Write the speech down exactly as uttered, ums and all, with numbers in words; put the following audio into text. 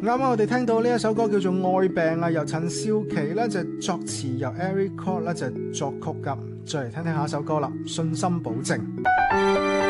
啱啱我哋聽到呢一首歌叫做《愛病》啊，由陳少琪咧就作詞，由 Eric Kwok 咧就作曲噶。再嚟聽聽下一首歌啦，《信心保證》。